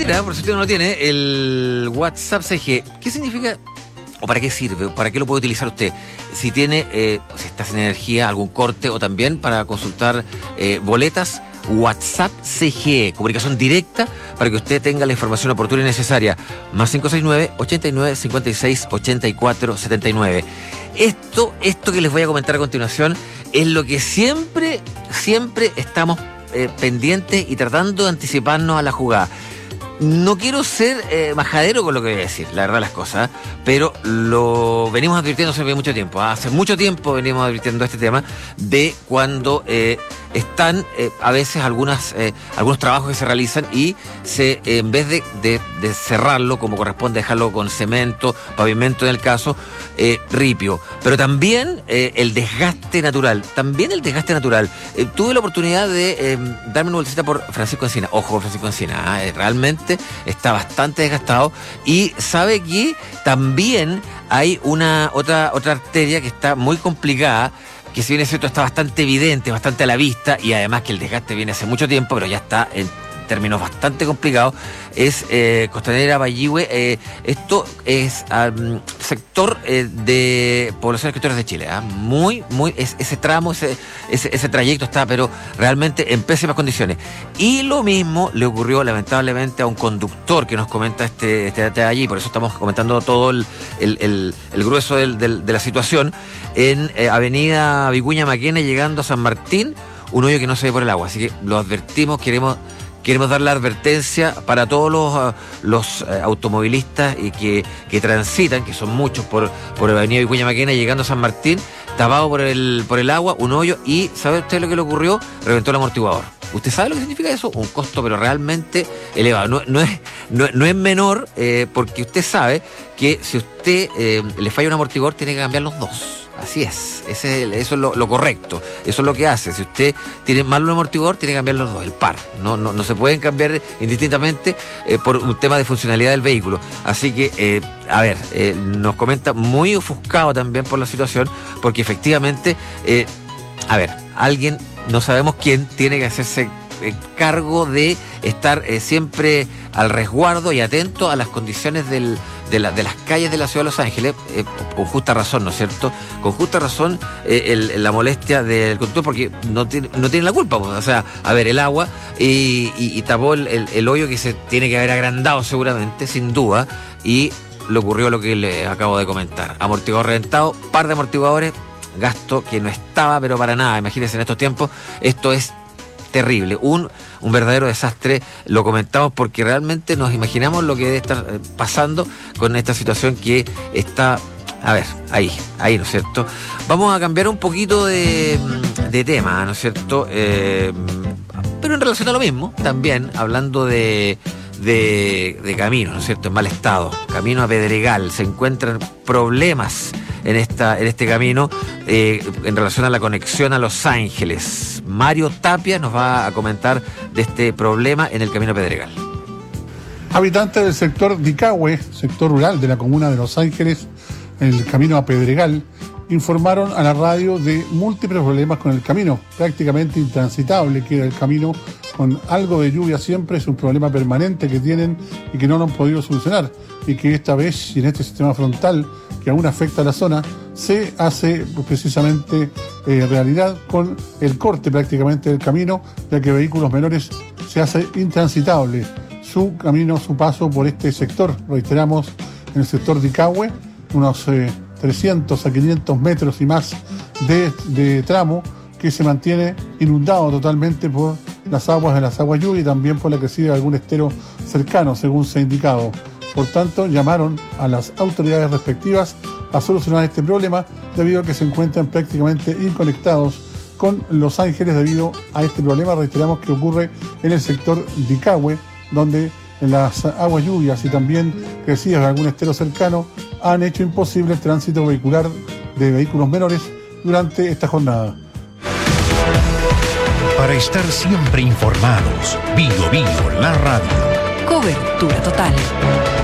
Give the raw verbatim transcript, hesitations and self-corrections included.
mira, por si usted no lo tiene, el WhatsApp C G, ¿qué significa o para qué sirve? ¿Para qué lo puede utilizar usted? Si tiene, eh, si está sin energía, algún corte o también para consultar eh, boletas, WhatsApp C G, comunicación directa para que usted tenga la información oportuna y necesaria. Más cinco seis nueve, ochenta y nueve, cincuenta y seis, ochenta y cuatro, setenta y nueve. Esto, esto que les voy a comentar a continuación es lo que siempre, siempre estamos eh, pendientes y tratando de anticiparnos a la jugada. No quiero ser eh, majadero con lo que voy a decir, la verdad las cosas, pero lo venimos advirtiendo hace mucho tiempo. Hace mucho tiempo venimos advirtiendo este tema de cuando eh, están eh, a veces algunas eh, algunos trabajos que se realizan y se eh, en vez de, de, de cerrarlo como corresponde, dejarlo con cemento, pavimento en el caso, eh, ripio. Pero también eh, el desgaste natural, también el desgaste natural. Eh, tuve la oportunidad de eh, darme una bolsita por Francisco Encina. Ojo, Francisco Encina, eh, realmente está bastante desgastado y sabe que también hay una otra otra arteria que está muy complicada, que si bien es cierto está bastante evidente, bastante a la vista, y además que el desgaste viene hace mucho tiempo, pero ya está en términos bastante complicados, es eh, Costanera Bayihue. Eh, esto es um, sector eh, de poblaciones escritores de Chile, ¿eh? muy, muy, es, ese tramo, ese, ese, ese trayecto está, pero realmente en pésimas condiciones. Y lo mismo le ocurrió lamentablemente a un conductor que nos comenta este, este detalle allí, por eso estamos comentando todo el, el, el, el grueso del, del, de la situación, en eh, Avenida Vicuña Maquena, llegando a San Martín, un hoyo que no se ve por el agua, así que lo advertimos, queremos Queremos dar la advertencia para todos los, uh, los uh, automovilistas y que, que transitan, que son muchos, por, por la avenida Vicuña Maquena, llegando a San Martín, tapado por el, por el agua, un hoyo, y ¿sabe usted lo que le ocurrió? Reventó el amortiguador. ¿Usted sabe lo que significa eso? Un costo, pero realmente elevado. No, no, es, no, no es menor, eh, porque usted sabe que si usted eh, le falla un amortiguador, tiene que cambiar los dos. Así es, ese es el, eso es lo, lo correcto, eso es lo que hace. Si usted tiene mal un amortiguador, tiene que cambiar los dos, el par. No, no, no se pueden cambiar indistintamente eh, por un tema de funcionalidad del vehículo. Así que, eh, a ver, eh, nos comenta muy ofuscado también por la situación, porque efectivamente, eh, a ver, alguien, no sabemos quién, tiene que hacerse eh, cargo de estar eh, siempre al resguardo y atento a las condiciones del De, la, de las calles de la ciudad de Los Ángeles, eh, con justa razón, ¿no es cierto? Con justa razón eh, el, la molestia del conductor, porque no tiene, no tiene la culpa, pues. O sea, a ver, el agua y, y, y tapó el, el, el hoyo que se tiene que haber agrandado seguramente, sin duda, y le ocurrió lo que le acabo de comentar. Amortiguador reventado, par de amortiguadores, gasto que no estaba, pero para nada. Imagínense en estos tiempos, esto es terrible, un, un verdadero desastre. Lo comentamos porque realmente nos imaginamos lo que debe estar pasando con esta situación que está, a ver, ahí, ahí, ¿no es cierto? Vamos a cambiar un poquito de, de tema, ¿no es cierto? Eh, pero en relación a lo mismo, también hablando de, de, de camino, ¿no es cierto? En mal estado, camino a Pedregal, se encuentran problemas en esta en este camino eh, en relación a la conexión a Los Ángeles. Mario Tapia nos va a comentar de este problema en el camino a Pedregal. Habitantes del sector Dicahue, sector rural de la comuna de Los Ángeles, en el camino a Pedregal, informaron a la radio de múltiples problemas con el camino. Prácticamente intransitable queda el camino, con algo de lluvia siempre, es un problema permanente que tienen y que no lo han podido solucionar, y que esta vez, y en este sistema frontal que aún afecta a la zona, se hace precisamente eh, realidad con el corte prácticamente del camino, ya que vehículos menores se hace intransitable su camino, su paso por este sector. Reiteramos, en el sector Dicahue, unos eh, trescientos a quinientos metros y más de, de tramo que se mantiene inundado totalmente por las aguas de las aguas lluvia y también por la crecida de algún estero cercano, según se ha indicado. Por tanto, llamaron a las autoridades respectivas a solucionar este problema, debido a que se encuentran prácticamente inconectados con Los Ángeles debido a este problema. Reiteramos que ocurre en el sector Dicahue, donde las aguas lluvias y también crecidas de algún estero cercano han hecho imposible el tránsito vehicular de vehículos menores durante esta jornada. Para estar siempre informados, Bio Bio, la radio. Cobertura total.